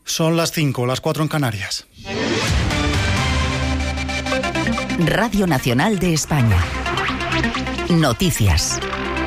Son las 5, las 4 en Canarias. Radio Nacional de España. Noticias.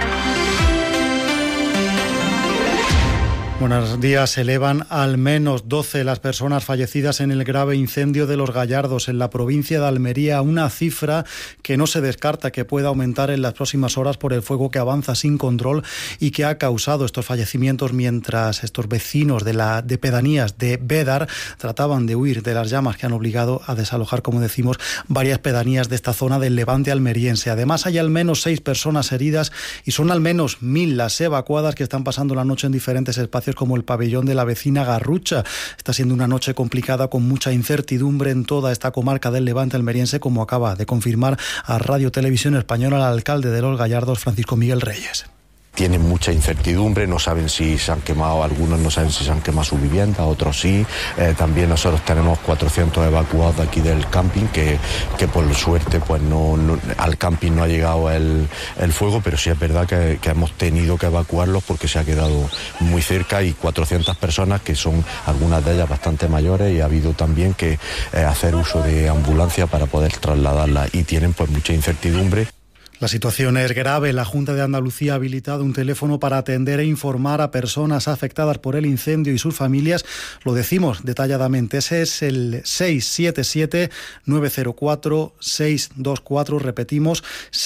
Buenos días. Se elevan al menos 12 las personas fallecidas en el grave incendio de Los Gallardos en la provincia de Almería, una cifra que no se descarta que pueda aumentar en las próximas horas por el fuego que avanza sin control y que ha causado estos fallecimientos mientras estos vecinos de pedanías de Bédar trataban de huir de las llamas que han obligado a desalojar, como decimos, varias pedanías de esta zona del levante almeriense. Además, hay al menos 6 personas heridas y son al menos 1.000 las evacuadas que están pasando la noche en diferentes espacios como el pabellón de la vecina Garrucha. Está siendo una noche complicada con mucha incertidumbre en toda esta comarca del levante almeriense, como acaba de confirmar a Radio Televisión Española el alcalde de Los Gallardos, Francisco Miguel Reyes. Tienen mucha incertidumbre, no saben si se han quemado, algunos no saben si se han quemado su vivienda, otros sí. También nosotros tenemos 400 evacuados de aquí del camping, que por suerte pues no al camping no ha llegado el fuego, pero sí es verdad que hemos tenido que evacuarlos porque se ha quedado muy cerca, y 400 personas que son algunas de ellas bastante mayores, y ha habido también que hacer uso de ambulancia para poder trasladarlas, y tienen pues mucha incertidumbre. La situación es grave. La Junta de Andalucía ha habilitado un teléfono para atender e informar a personas afectadas por el incendio y sus familias. Lo decimos detalladamente. Ese es el 677-904-624. Repetimos,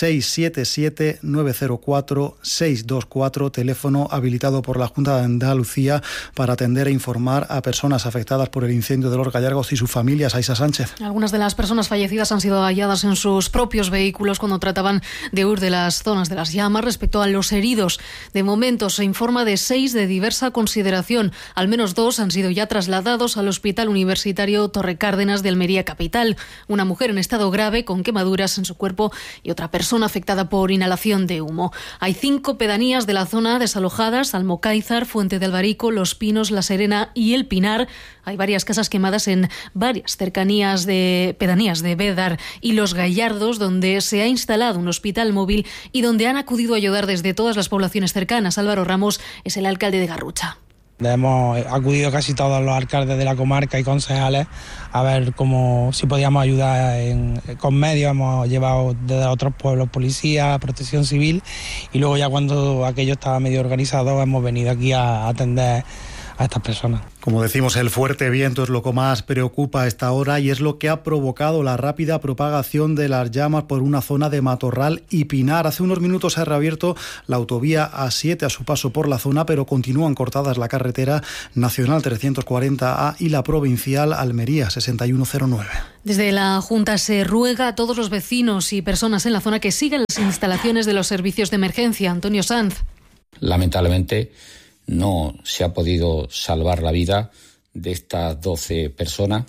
677-904-624. Teléfono habilitado por la Junta de Andalucía para atender e informar a personas afectadas por el incendio de Los Gallardos y sus familias. Aisa Sánchez. Algunas de las personas fallecidas han sido halladas en sus propios vehículos cuando trataban de huir de las zonas de las llamas. Respecto a los heridos, de momento se informa de 6 de diversa consideración. Al menos 2 han sido ya trasladados al Hospital Universitario Torre Cárdenas de Almería capital. Una mujer en estado grave con quemaduras en su cuerpo y otra persona afectada por inhalación de humo. Hay 5 pedanías de la zona desalojadas: Almocáizar, Fuente de Albarico, Los Pinos, La Serena y El Pinar. Hay varias casas quemadas en varias cercanías de pedanías de Bédar y Los Gallardos, donde se ha instalado un hospital móvil y donde han acudido a ayudar desde todas las poblaciones cercanas. Álvaro Ramos es el alcalde de Garrucha. Hemos acudido casi todos los alcaldes de la comarca y concejales a ver si podíamos ayudar con medios. Hemos llevado desde otros pueblos policía, protección civil, y luego ya cuando aquello estaba medio organizado hemos venido aquí a atender a estas personas. Como decimos, el fuerte viento es lo que más preocupa a esta hora y es lo que ha provocado la rápida propagación de las llamas por una zona de matorral y pinar. Hace unos minutos se ha reabierto la autovía A7 a su paso por la zona, pero continúan cortadas la carretera nacional 340A y la provincial Almería 6109. Desde la Junta se ruega a todos los vecinos y personas en la zona que sigan las instalaciones de los servicios de emergencia. Antonio Sanz. Lamentablemente no se ha podido salvar la vida de estas 12 personas,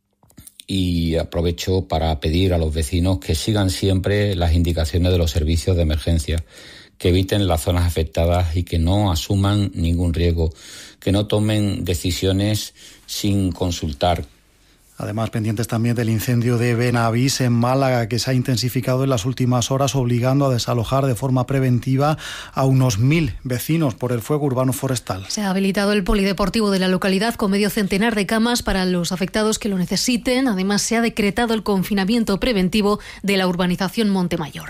y aprovecho para pedir a los vecinos que sigan siempre las indicaciones de los servicios de emergencia, que eviten las zonas afectadas y que no asuman ningún riesgo, que no tomen decisiones sin consultar. Además, pendientes también del incendio de Benavís en Málaga, que se ha intensificado en las últimas horas, obligando a desalojar de forma preventiva a unos 1.000 vecinos por el fuego urbano forestal. Se ha habilitado el polideportivo de la localidad con medio centenar de camas para los afectados que lo necesiten. Además, se ha decretado el confinamiento preventivo de la urbanización Montemayor.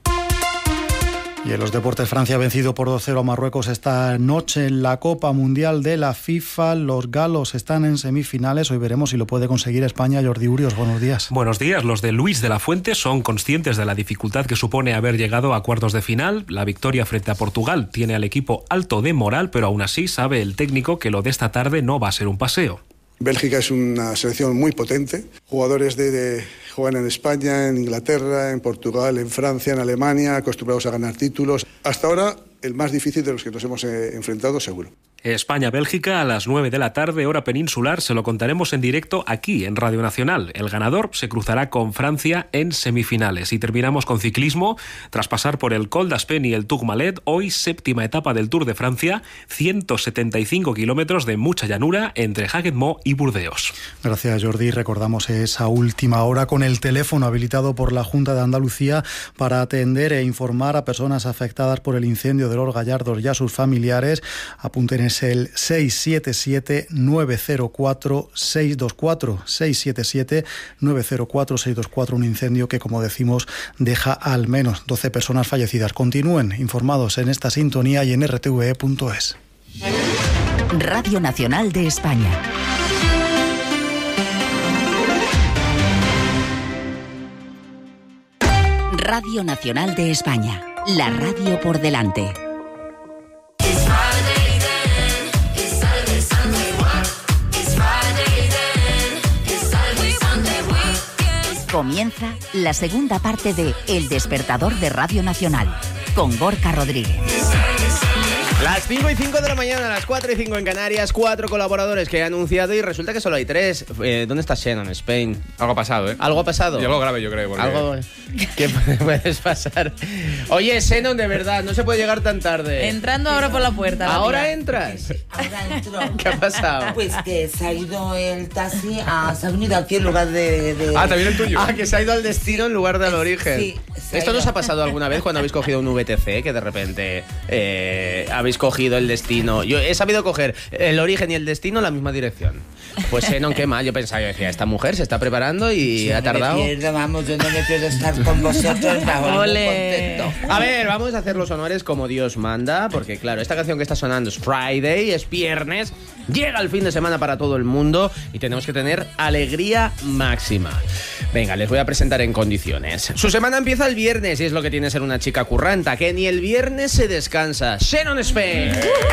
Y en los deportes, Francia ha vencido por 2-0 a Marruecos esta noche en la Copa Mundial de la FIFA. Los galos están en semifinales. Hoy veremos si lo puede conseguir España. Jordi Urios, buenos días. Buenos días. Los de Luis de la Fuente son conscientes de la dificultad que supone haber llegado a cuartos de final. La victoria frente a Portugal tiene al equipo alto de moral, pero aún así sabe el técnico que lo de esta tarde no va a ser un paseo. Bélgica es una selección muy potente. Jugadores juegan en España, en Inglaterra, en Portugal, en Francia, en Alemania, acostumbrados a ganar títulos. Hasta ahora, el más difícil de los que nos hemos enfrentado, seguro. España-Bélgica a las 9 de la tarde, hora peninsular. Se lo contaremos en directo aquí en Radio Nacional. El ganador se cruzará con Francia en semifinales. Y terminamos con ciclismo. Tras pasar por el Col d'Aspen y el Tourmalet, hoy 7ª etapa del Tour de Francia, 175 kilómetros de mucha llanura entre Haguet-Mont y Burdeos. Gracias, Jordi. Recordamos esa última hora con el teléfono habilitado por la Junta de Andalucía para atender e informar a personas afectadas por el incendio de Los Gallardos y a sus familiares. Apunten es el 677-904-624, 677-904-624, un incendio que, como decimos, deja al menos 12 personas fallecidas. Continúen informados en esta sintonía y en rtve.es. Radio Nacional de España. Radio Nacional de España, la radio por delante. Comienza la segunda parte de El Despertador de Radio Nacional, con Gorka Rodríguez. Las 5:05 de la mañana, las 4:05 en Canarias, 4 colaboradores que he anunciado y resulta que solo hay 3. ¿Dónde está Shannon, Spain? Algo ha pasado, ¿eh? ¿Algo ha pasado? Y algo grave, yo creo. Porque... ¿Algo? ¿Qué puedes pasar? Oye, Shannon, de verdad, no se puede llegar tan tarde. Entrando ahora por la puerta. ¿Ahora entras? Ahora entro. ¿Qué ha pasado? Pues que se ha ido el taxi, se ha venido aquí en lugar de... Ah, ¿también el tuyo? Ah, que se ha ido al destino en lugar del origen. Sí. ¿Esto nos ha pasado alguna vez cuando habéis cogido un VTC, que de repente habéis cogido el destino? Yo he sabido coger el origen y el destino en la misma dirección. Pues no, qué mal. Yo pensaba, yo decía, esta mujer se está preparando y yo ha tardado. Yo no me pierdo estar con vosotros, me hago muy contento. A ver, vamos a hacer los honores como Dios manda, porque claro, esta canción que está sonando es Friday, es viernes, llega el fin de semana para todo el mundo y tenemos que tener alegría máxima. Venga, les voy a presentar en condiciones. Su semana empieza el viernes y es lo que tiene ser una chica curranta, que ni el viernes se descansa. Shannon Spain.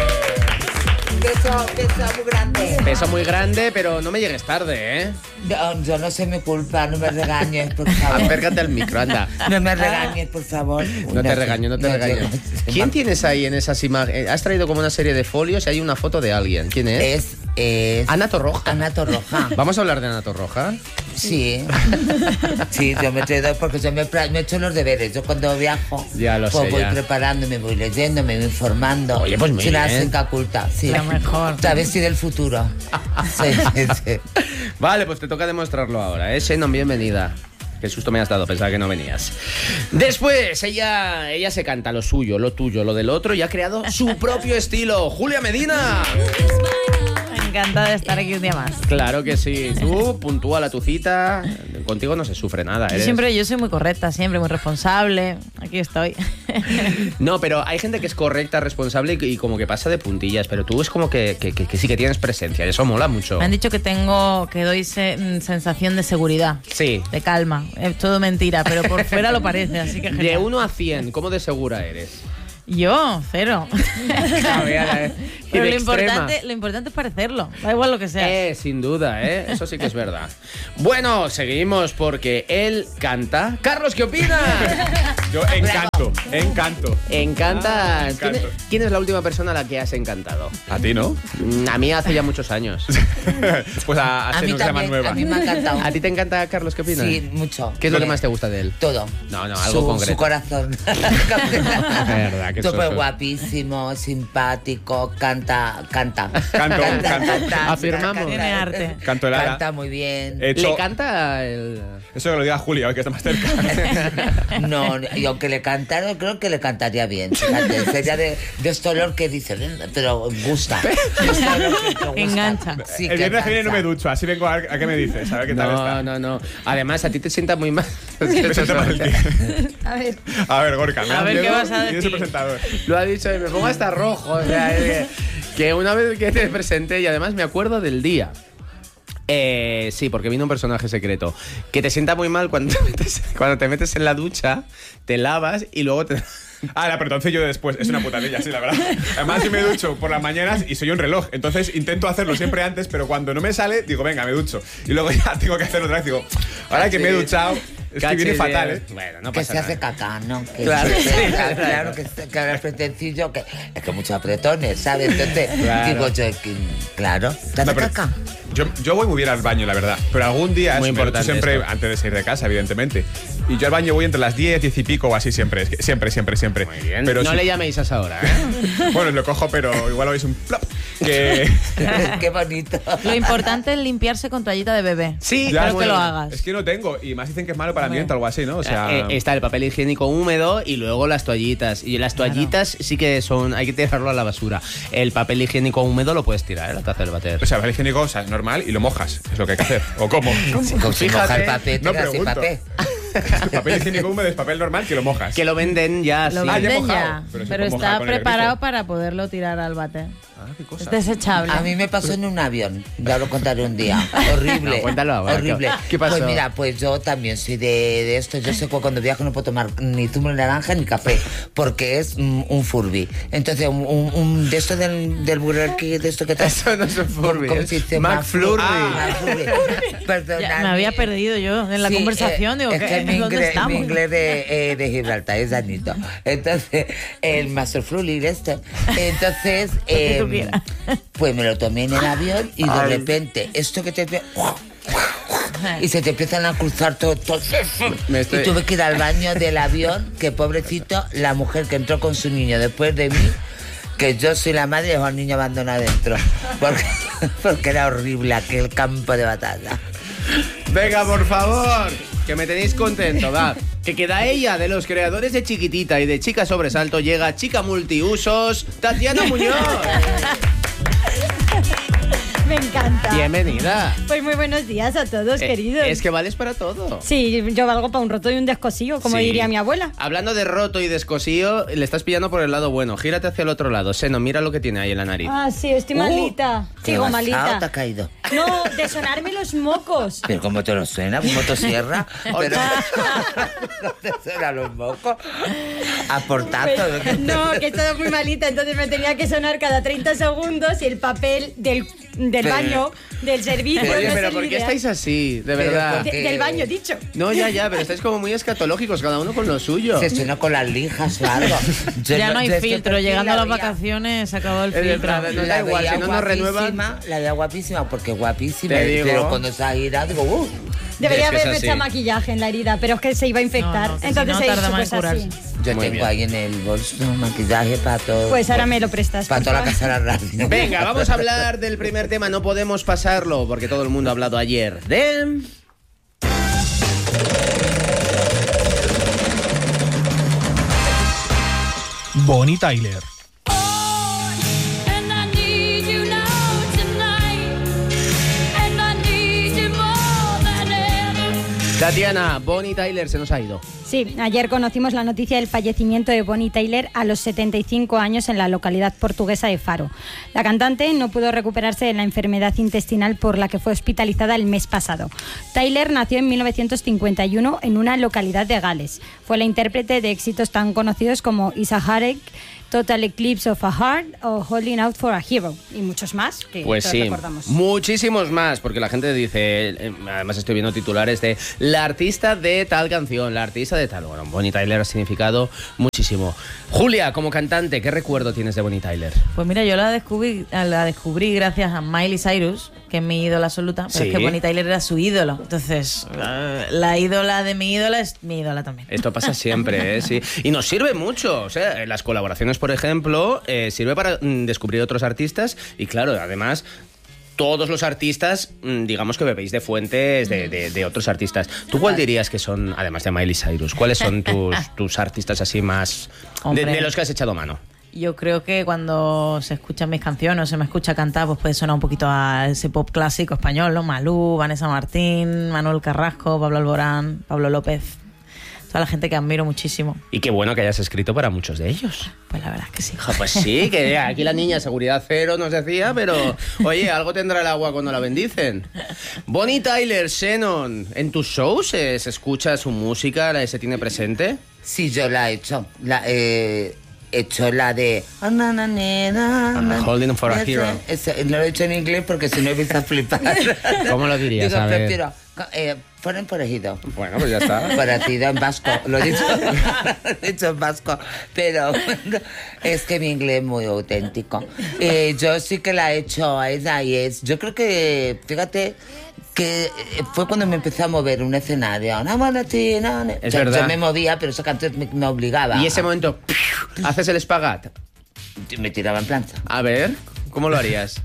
Beso muy grande. Beso muy grande, pero no me llegues tarde, ¿eh? Yo no sé mi culpa, no me regañes, por favor. Acércate al micro, anda. No me regañes, por favor. No te regaño. ¿Quién tienes ahí en esas imágenes? Has traído como una serie de folios y hay una foto de alguien. ¿Quién es? Es Ana Torroja. Ana Torroja. ¿Vamos a hablar de Ana Torroja? Sí. Sí, yo me he traído porque yo me he hecho los deberes. Yo cuando viajo, ya lo sé, voy ya. preparándome, voy leyendo, me voy informando. Oye, pues muy Soy una bien. cinca culta. Sí. Lo mejor. Sabes si del futuro. Sí. Vale, pues te toca demostrarlo ahora, ¿eh? Shannon, bienvenida. Qué susto me has dado, pensaba que no venías. Después, ella se canta lo suyo, lo tuyo, lo del otro y ha creado su propio estilo. ¡Julia Medina! Encantada de estar aquí un día más. Claro que sí. Tú, puntual a tu cita. Contigo no se sufre nada. Yo soy muy correcta, siempre muy responsable. Aquí estoy. No, pero hay gente que es correcta, responsable y como que pasa de puntillas. Pero tú es como que sí que tienes presencia. Eso mola mucho. Me han dicho que doy sensación de seguridad. Sí. De calma. Es todo mentira, pero por fuera lo parece, así que genial. De 1 a 100, ¿cómo de segura eres? Yo, 0. Pero lo importante es parecerlo. Da igual lo que sea. Sin duda, eso sí que es verdad. Bueno, seguimos porque él canta. Carlos, ¿qué opinas? Yo encanto. Encanta. Encanto. ¿Quién es la última persona a la que has encantado? ¿A ti, no? A mí hace ya muchos años. Pues a mí Shannon, que se llama también, Nueva. a mí me ha encantado. ¿A ti te encanta, Carlos? ¿Qué opinas? Sí, mucho. ¿Qué es lo que más te gusta de él? Todo. No, algo concreto. Su corazón. Verdad, que Súper soso. guapísimo, simpático, canta. Canto. Afirmamos. Tiene arte. Canto helada. Canta muy bien. ¿Le canta el...? Eso que lo diga Julia, hoy que está más cerca. No, y aunque le cantara, creo que le cantaría bien. Fíjate, sería de este olor que dice, pero gusta. De este olor que te gusta. Engancha. Sí, El viernes que viene no me engancha. ducho, así vengo a qué me dices, a ver qué tal está. No. Además, a ti te sienta muy mal. Presenta por el tío. A ver, Gorka, ¿qué vas a ¿quién es el decir? presentador? Lo ha dicho y me pongo hasta rojo. O sea, que una vez que te presenté y además me acuerdo del día. Sí, porque vino un personaje secreto. Que te sienta muy mal cuando te metes en la ducha, te lavas y luego te... Ah, pero entonces yo después, es una putadilla, sí, la verdad. Además, yo me ducho por las mañanas y soy un reloj. Entonces intento hacerlo siempre antes, pero cuando no me sale, digo, venga, me ducho. Y luego ya tengo que hacerlo otra vez. Digo, ahora que me he duchado, es que viene fatal, ¿eh? Bueno, no Que pasa se nada. hace caca, ¿no? Claro, Claro, que ahora es pretencillo, que es que muchos apretones, ¿sabes? Entonces, Claro. digo yo, claro, ¿te hace No, pero caca? Yo voy muy bien al baño, la verdad. Pero algún día, Muy me lo echo importante siempre esto. antes de salir de casa, evidentemente. Y yo al baño voy entre las 10 y pico o así siempre. Es que siempre. Muy bien. Pero no sí- le llaméis a esa hora, ¿eh? Bueno, lo cojo, pero igual lo veis un plop. Qué bonito. Lo importante es limpiarse con toallita de bebé. Sí, claro que lo hagas. Es que no tengo, y más dicen que es malo para el ambiente o algo así, ¿no? O sea, está el papel higiénico húmedo y luego las toallitas. Y las toallitas sí que hay que tirarlo a la basura. El papel higiénico húmedo lo puedes tirar, la taza del váter. o sea, papel higiénico, o sea, es normal y lo mojas, es lo que hay que hacer. ¿O cómo? Si moja el papel, no te quedas sin pregunto. papel. Papel higiénico húmedo es papel normal que lo mojas. Que lo venden ya. Lo sí. venden mojado. ya, Pero pero se puede está mojar con el preparado grifo. para poderlo tirar al váter. Qué cosa. Es desechable. A mí me pasó en un avión, ya lo contaré un día. Horrible. No, cuéntalo ahora, horrible. ¿qué pasó? Pues mira, pues yo también soy de esto. Yo sé que cuando viajo no puedo tomar ni zumo de naranja ni café, porque es un Furby. Entonces, un de esto del Burger King, de esto que te... Eso no es un Furby, ¿Cómo es se dice? McFlurry. McFlurry. Perdonadme. Ya, me había perdido yo en la Sí, conversación. Digo, es que mi ¿dónde inglés, estamos? mi inglés de Gibraltar es danito. Entonces, el Master Flurry entonces, que tú quieras. pues me lo tomé en el avión y de repente, esto que te... Y se te empiezan a cruzar todo. Y tuve que ir al baño del avión, que pobrecito, la mujer que entró con su niño después de mí, que yo soy la madre y dejó al niño abandonado dentro. Porque era horrible aquel campo de batalla. Venga, por favor, que me tenéis contento, va. Que queda ella, de los creadores de Chiquitita y de Chica Sobresalto, llega Chica Multiusos, Tatiana Muñoz. Me encanta. Bienvenida. Pues muy buenos días a todos, queridos. Es que vales para todo. Sí, yo valgo para un roto y un descosío, como Sí. diría mi abuela. Hablando de roto y descosío, le estás pillando por el lado bueno. Gírate hacia el otro lado. Seno, mira lo que tiene ahí en la nariz. Ah, sí, estoy malita. Sigo malita. ¿Te ha caído? No, de sonarme los mocos. ¿Pero cómo te lo suena? ¿Motosierra? Pero... ¿No te suenan los mocos? ¿A portazo? Pues, no, que estaba muy malita, entonces me tenía que sonar cada 30 segundos y el papel del baño, del servicio. Oye, no pero se ¿por qué lidia. estáis así? De Pero verdad. Del baño, dicho. No, ya, pero estáis como muy escatológicos, cada uno con lo suyo. Se suena con las lijas o algo. Ya no hay yo es que filtro. por fin Llegando a la las veía- vacaciones se acabó el Es filtro. verdad, no da La igual, veía si no nos renuevan. guapísima, la veía guapísima, porque guapísima. Te digo. Pero cuando se ha girado, digo, Debería Es que es haberme así. echado maquillaje en la herida, pero es que se iba a infectar. No, que si entonces no, he tarda dicho, más pues en así. curarse. yo Muy tengo bien. ahí en el bolso maquillaje para todo. Pues ahora me lo prestas. Para por toda la favor. casa de la radio. Venga, vamos a hablar del primer tema. No podemos pasarlo, porque todo el mundo ha hablado ayer de... Bonnie Tyler. Tatiana, Bonnie Tyler se nos ha ido. Sí, ayer conocimos la noticia del fallecimiento de Bonnie Tyler a los 75 años en la localidad portuguesa de Faro. La cantante no pudo recuperarse de la enfermedad intestinal por la que fue hospitalizada el mes pasado. Tyler nació en 1951 en una localidad de Gales. Fue la intérprete de éxitos tan conocidos como Isa Heartache, Total Eclipse of a Heart o Holding Out for a Hero y muchos más que Pues todos sí, recordamos. muchísimos más, porque la gente dice, además estoy viendo titulares de la artista de tal canción, la artista de tal. Bueno, Bonnie Tyler ha significado muchísimo. Julia, como cantante, ¿qué recuerdo tienes de Bonnie Tyler? Pues mira, yo la descubrí gracias a Miley Cyrus, que es mi ídola absoluta, pero Sí. es que Bonnie Tyler era su ídolo. Entonces, la ídola de mi ídola es mi ídola también. Esto pasa siempre, ¿eh? Sí. Y nos sirve mucho. O sea, en las colaboraciones, por ejemplo, sirve para descubrir otros artistas y, claro, además... Todos los artistas, digamos que bebéis de fuentes de otros artistas. ¿Tú cuál dirías que son, además de Miley Cyrus, cuáles son tus artistas así más... de los que has echado mano? Yo creo que cuando se escuchan mis canciones o se me escucha cantar, pues puede sonar un poquito a ese pop clásico español, ¿no? Malú, Vanessa Martín, Manuel Carrasco, Pablo Alborán, Pablo López. Toda la gente que admiro muchísimo. Y qué bueno que hayas escrito para muchos de ellos. Pues la verdad es que sí. Pues sí, que aquí la niña seguridad cero nos decía, pero oye, algo tendrá el agua cuando la bendicen. Bonnie Tyler, Shannon, ¿en tus shows se escucha su música, se tiene presente? Sí, yo la he hecho. He hecho la de... Holding for a Hero. No lo he hecho en inglés porque si no empieza a flipar. ¿Cómo lo dirías? Digo, A ver. prefiero... Ponen parecido. Bueno, pues ya está. Parecido en vasco. Lo he dicho en vasco. Pero es que mi inglés es muy auténtico. Yo sí que la he hecho a ella y es... Yo creo que, fíjate... que fue cuando me empecé a mover un escenario. Es verdad. Yo me movía, pero esa canción me obligaba. Y ese momento, haces el espagat. Me tiraba en plancha. A ver, ¿Cómo lo harías?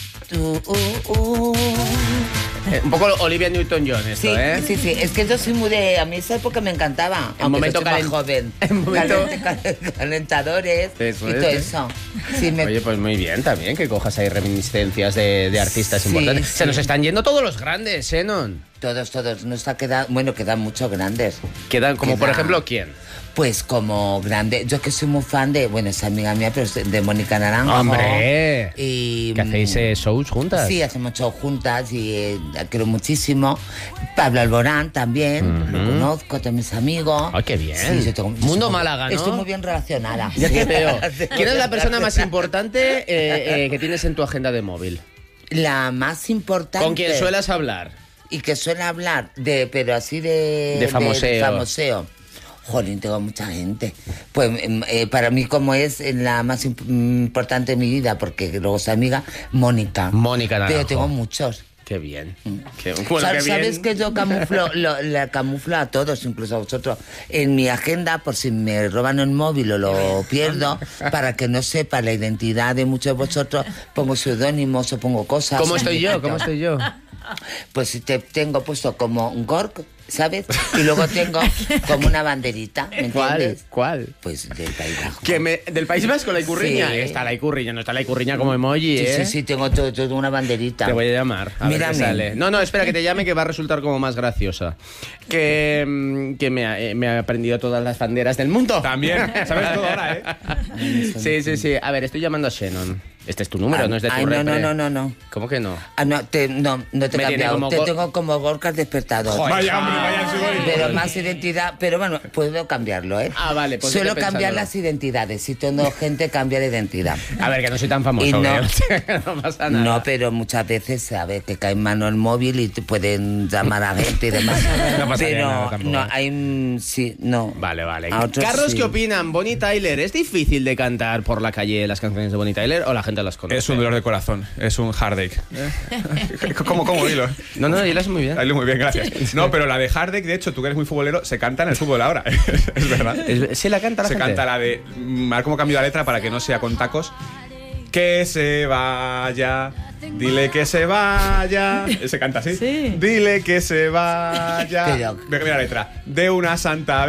Un poco Olivia Newton-John esto, sí, ¿eh? Sí, es que yo soy muy de... A mí esa época me encantaba. En momento más joven. En momento... calentadores eso y todo eso. Sí, Oye, pues muy bien también que cojas ahí reminiscencias de artistas importantes. Sí. Se nos están yendo todos los grandes, Xenon. Todos. Nos ha quedado... Bueno, quedan muchos grandes. Quedan como, por ejemplo, ¿quién? Pues como grande, yo que soy muy fan de, bueno, es amiga mía, pero de Mónica Naranjo. ¡Hombre! Y, ¿que hacéis shows juntas? Sí, hacemos shows juntas y la quiero muchísimo. Pablo Alborán también, lo conozco, todos mis amigos. ¡Ay, qué bien! Sí, yo tengo Mundo Málaga, ¿no? Estoy muy bien relacionada. Ya te veo. ¿Quién es la persona más importante que tienes en tu agenda de móvil? La más importante. ¿Con quién suelas hablar? Y que suele hablar pero así de... De famoseo. De famoseo. Jolín, tengo mucha gente. Pues para mí, como es la más importante de mi vida, porque luego es amiga, Mónica. Mónica Naranjo. Pero tengo muchos. Qué bien. ¿Sabes que yo camuflo, la camuflo a todos, incluso a vosotros, en mi agenda, por si me roban el móvil o lo pierdo, para que no sepa la identidad de muchos de vosotros, pongo seudónimos o pongo cosas. ¿Cómo estoy yo? Pues te tengo puesto como un gork, ¿sabes? Y luego tengo como una banderita, ¿me entiendes? ¿Cuál? Pues del País Vasco. ¿Del País Vasco, la Icurriña? Sí. Está la Icurriña, no está la Icurriña como emoji, ¿eh? Sí, tengo todo una banderita. Te voy a llamar, a ver qué sale. No, espera, que te llame, que va a resultar como más graciosa. Que me ha aprendido todas las banderas del mundo. También, sabes todo ahora, ¿eh? Sí. A ver, estoy llamando a Xenon. Este es tu número, no es de tu repre. No. ¿Cómo que no? No te he cambiado. Te tengo como Gorka despertador. Joder, vaya hombre, vaya psicólogo. Pero más identidad. Pero bueno, puedo cambiarlo, ¿eh? Ah, vale. Pues suelo cambiar las identidades. Si tengo gente, cambia de identidad. A ver, que no soy tan famoso. No pasa nada. No, pero muchas veces, sabes, que cae en mano el móvil y te pueden llamar a gente y demás. No pasa nada tampoco. No, hay... Sí, no. Vale. Carlos, sí. ¿Qué opinan? Bonnie Tyler, ¿es difícil de cantar por la calle las canciones de Bonnie Tyler o la gente las conoce? Es un dolor de corazón, es un heartache. ¿Cómo hilo? No, hilas muy bien. Muy bien, gracias. No, pero la de heartache, de hecho, tú que eres muy futbolero, se canta en el fútbol ahora. Es verdad. ¿Se la canta la gente? Se canta la de... A ver cómo cambio la letra para que no sea con tacos. Que se vaya, dile que se vaya. Se canta así. Sí. Dile que se vaya. Mira la letra. De una santa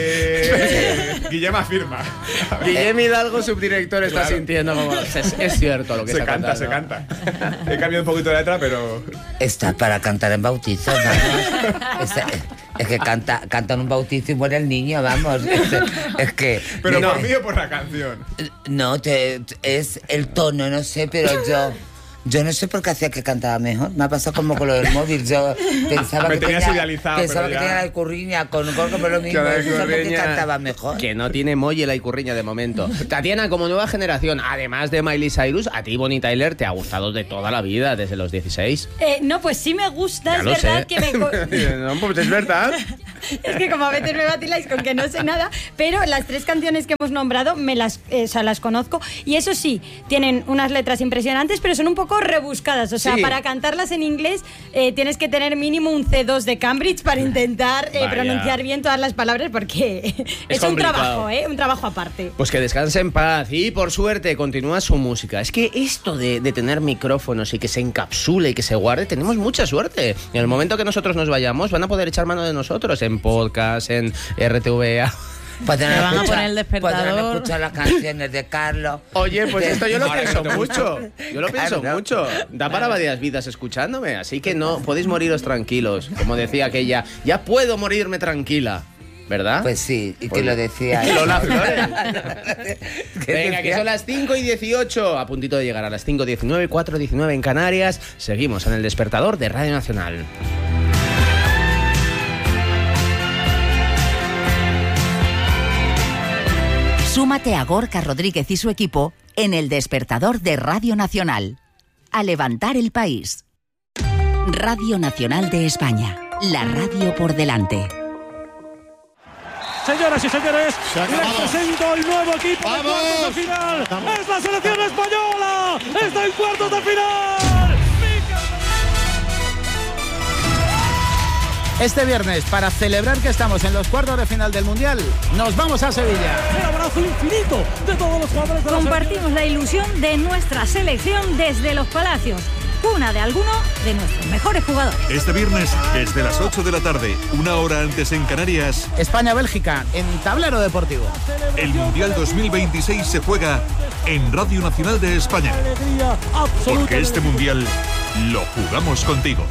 vez. Guillem afirma. Guillem Hidalgo, subdirector, está sintiendo como... Es cierto lo que se canta. Se canta. He cambiado un poquito de letra, pero... Está para cantar en bautizos, vamos. Es que cantan un bautizo y muere el niño, vamos. Es que... Pero no, por mí o por la canción. No, es el tono, no sé, pero yo no sé por qué hacía que cantaba mejor. Me ha pasado como con lo del móvil. Yo pensaba que tenía la Icurriña con Gorka, pero lo mismo. Que cantaba mejor. Que no tiene molle la Icurriña de momento. Tatiana, como nueva generación, además de Miley Cyrus, a ti Bonnie Tyler te ha gustado de toda la vida, desde los 16. No, pues sí me gusta, ya es verdad sé. que me... No, pues es verdad. Es que como a veces me vaciláis con que no sé nada, pero las 3 canciones que hemos nombrado las conozco, y eso sí, tienen unas letras impresionantes, pero son un poco rebuscadas, o sea, para cantarlas en inglés tienes que tener mínimo un C2 de Cambridge para intentar pronunciar bien todas las palabras, porque es un trabajo aparte. Pues que descanse en paz y por suerte continúa su música. Es que esto de tener micrófonos y que se encapsule y que se guarde, tenemos mucha suerte. En el momento que nosotros nos vayamos van a poder echar mano de nosotros en podcast, en RTVA. Van a poner el despertador. Podrán escuchar las canciones de Carlos. Oye, pues esto yo lo pienso mucho. Mucho. Da para varias vidas escuchándome, así que no podéis moriros tranquilos. Como decía aquella, ya puedo morirme tranquila. ¿Verdad? Pues sí, y que lo decía. Lola Flores. Venga, que son las 5:18, a puntito de llegar a las 5:19, 4:19 en Canarias. Seguimos en el despertador de Radio Nacional. Súmate a Gorka Rodríguez y su equipo en el despertador de Radio Nacional. A levantar el país. Radio Nacional de España. La radio por delante. Señoras y señores, les presento el nuevo equipo de cuartos de final. ¡Es la selección española! ¡Está en cuartos de final! Este viernes, para celebrar que estamos en los cuartos de final del Mundial, nos vamos a Sevilla. El abrazo infinito de todos los jugadores de la Compartimos la ilusión de nuestra selección desde Los Palacios, cuna de alguno de nuestros mejores jugadores. Este viernes, desde las 8 de la tarde, una hora antes en Canarias, España-Bélgica, en Tablero Deportivo. El Mundial 2026 se juega en Radio Nacional de España. Porque este Mundial lo jugamos contigo.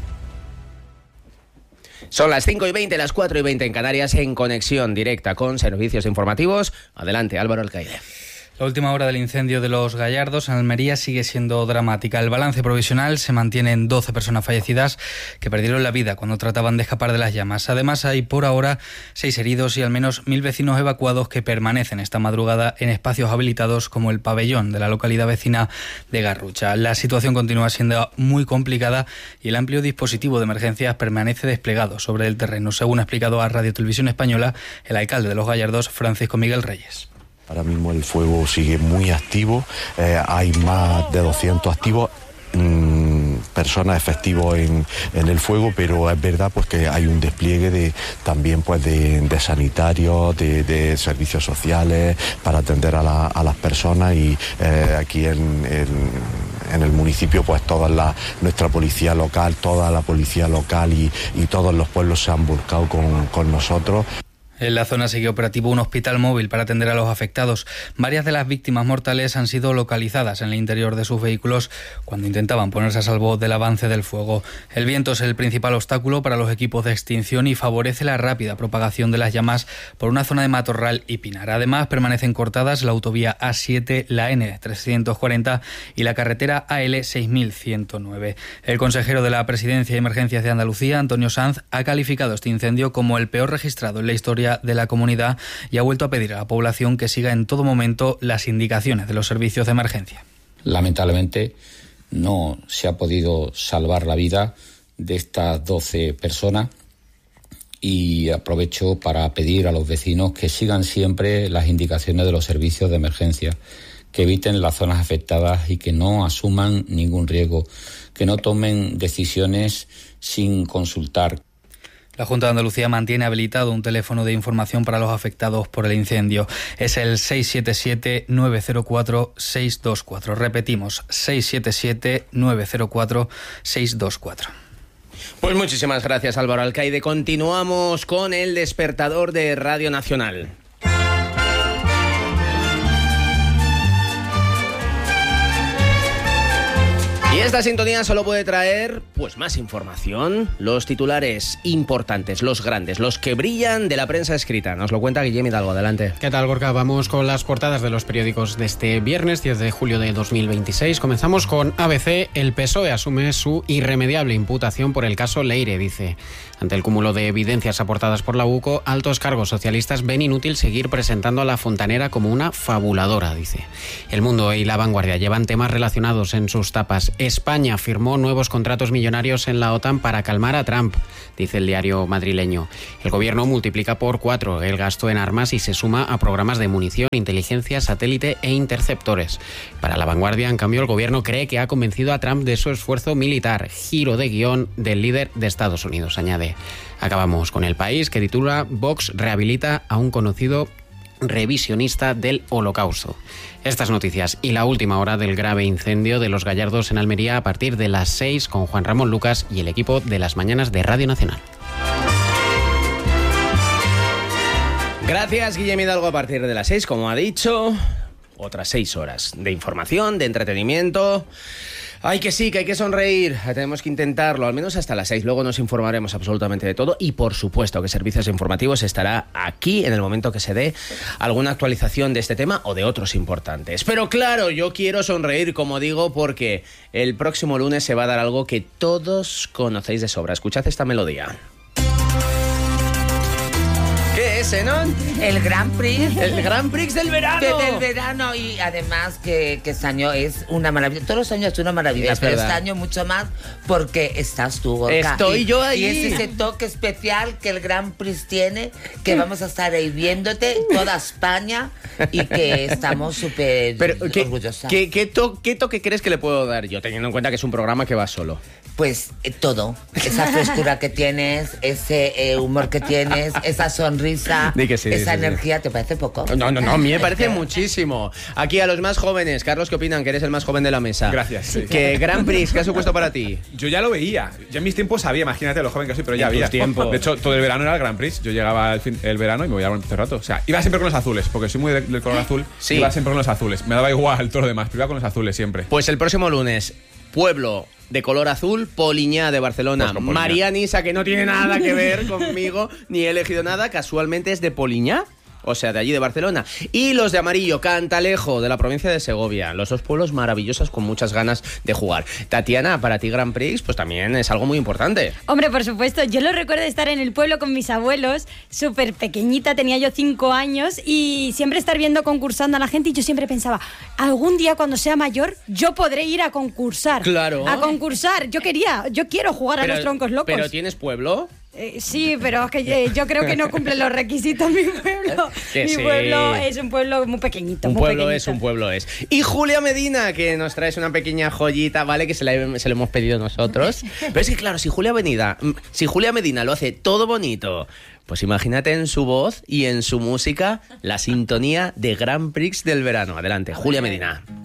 Son las 5:20, las 4:20 en Canarias, en conexión directa con servicios informativos. Adelante, Álvaro Alcaide. La última hora del incendio de Los Gallardos en Almería sigue siendo dramática. El balance provisional se mantiene en 12 personas fallecidas que perdieron la vida cuando trataban de escapar de las llamas. Además, hay por ahora 6 heridos y al menos 1.000 vecinos evacuados que permanecen esta madrugada en espacios habilitados como el pabellón de la localidad vecina de Garrucha. La situación continúa siendo muy complicada y el amplio dispositivo de emergencias permanece desplegado sobre el terreno, según ha explicado a Radio Televisión Española el alcalde de Los Gallardos, Francisco Miguel Reyes. Ahora mismo el fuego sigue muy activo, hay más de 200 activos, personas efectivos en el fuego, pero es verdad pues que hay un despliegue también pues de sanitarios, de servicios sociales para atender a las personas y aquí en el municipio pues nuestra policía local, toda la policía local y todos los pueblos se han volcado con nosotros. En la zona sigue operativo un hospital móvil para atender a los afectados. Varias de las víctimas mortales han sido localizadas en el interior de sus vehículos cuando intentaban ponerse a salvo del avance del fuego. El viento es el principal obstáculo para los equipos de extinción y favorece la rápida propagación de las llamas por una zona de matorral y pinar. Además, permanecen cortadas la autovía A7, la N340 y la carretera AL 6109. El consejero de la Presidencia y Emergencias de Andalucía, Antonio Sanz, ha calificado este incendio como el peor registrado en la historia de la comunidad y ha vuelto a pedir a la población que siga en todo momento las indicaciones de los servicios de emergencia. Lamentablemente no se ha podido salvar la vida de estas 12 personas y aprovecho para pedir a los vecinos que sigan siempre las indicaciones de los servicios de emergencia, que eviten las zonas afectadas y que no asuman ningún riesgo, que no tomen decisiones sin consultar. La Junta de Andalucía mantiene habilitado un teléfono de información para los afectados por el incendio. Es el 677-904-624. Repetimos, 677-904-624. Pues muchísimas gracias, Álvaro Alcaide. Continuamos con el despertador de Radio Nacional. Y esta sintonía solo puede traer pues más información, los titulares importantes, los grandes, los que brillan de la prensa escrita. Nos lo cuenta Guillem Hidalgo, adelante. ¿Qué tal, Gorka? Vamos con las portadas de los periódicos de este viernes 10 de julio de 2026. Comenzamos con ABC. El PSOE asume su irremediable imputación por el caso Leire, dice. Ante el cúmulo de evidencias aportadas por la UCO, altos cargos socialistas ven inútil seguir presentando a la Fontanera como una fabuladora, dice. El Mundo y La Vanguardia llevan temas relacionados en sus tapas. España firmó nuevos contratos millonarios en la OTAN para calmar a Trump, dice el diario madrileño. El gobierno multiplica por 4 el gasto en armas y se suma a programas de munición, inteligencia, satélite e interceptores. Para La Vanguardia, en cambio, el gobierno cree que ha convencido a Trump de su esfuerzo militar. Giro de guión del líder de Estados Unidos, añade. Acabamos con El País, que titula Vox rehabilita a un conocido revisionista del Holocausto. Estas noticias y la última hora del grave incendio de Los Gallardos en Almería a partir de las 6 con Juan Ramón Lucas y el equipo de las mañanas de Radio Nacional. Gracias, Guillem Hidalgo. A partir de las 6, como ha dicho, otras 6 horas de información, de entretenimiento. Ay, que sí, que hay que sonreír. Tenemos que intentarlo, al menos hasta las 6. Luego nos informaremos absolutamente de todo. Y por supuesto que Servicios Informativos estará aquí en el momento que se dé alguna actualización de este tema o de otros importantes. Pero claro, yo quiero sonreír, como digo, porque el próximo lunes se va a dar algo que todos conocéis de sobra. Escuchad esta melodía. ¿Qué es, Enon? El Grand Prix. El Grand Prix del verano. Del verano, y además que este año es una maravilla. Todos los años es una maravilla, es pero verdad. este año mucho más porque estás tú, Gorka. Estoy yo ahí. Y es ese toque especial que el Grand Prix tiene, que vamos a estar ahí viéndote toda España y que estamos súper orgullosas. ¿Qué toque crees que le puedo dar yo, teniendo en cuenta que es un programa que va solo? Pues todo, esa frescura que tienes, ese humor que tienes, esa sonrisa, Di que sí, esa sí, sí. energía, ¿te parece poco? No, a mí me parece muchísimo. Aquí a los más jóvenes, Carlos, ¿qué opinan? Que eres el más joven de la mesa. Gracias. Sí. ¿Qué Grand Prix, qué ha supuesto para ti? Yo ya lo veía. Ya en mis tiempos sabía, imagínate lo joven que soy, pero ya En tus había. tiempos. De hecho, todo el verano era el Grand Prix. Yo llegaba el verano y me voy a un rato. O sea, iba siempre con los azules, porque soy muy del color azul. Sí. Iba siempre con los azules. Me daba igual todo lo demás, pero iba con los azules siempre. Pues el próximo lunes, Pueblo de color azul, Poliñá de Barcelona. Pues con Poliñá. María Nisa, que no tiene nada que ver conmigo, ni he elegido nada, casualmente es de Poliñá. O sea, de allí de Barcelona. Y los de amarillo, Cantalejo, de la provincia de Segovia. Los dos pueblos maravillosos con muchas ganas de jugar. Tatiana, para ti Grand Prix, pues también es algo muy importante. Hombre, por supuesto, yo lo recuerdo de estar en el pueblo con mis abuelos, súper pequeñita, tenía yo 5 años, y siempre estar viendo concursando a la gente, y yo siempre pensaba, algún día cuando sea mayor, yo podré ir a concursar. Claro. A concursar, yo quiero jugar a los troncos locos. ¿Pero tienes pueblo? Sí, pero es que yo creo que no cumple los requisitos mi pueblo. Que Mi sí. pueblo es un pueblo muy pequeñito. Un muy pueblo pequeñito. es, un pueblo es. Y Julia Medina, que nos traes una pequeña joyita, ¿vale? Que se lo hemos pedido nosotros. Pero es que claro, si Julia Medina lo hace todo bonito, pues imagínate en su voz y en su música la sintonía de Grand Prix del verano. Adelante, Julia Medina.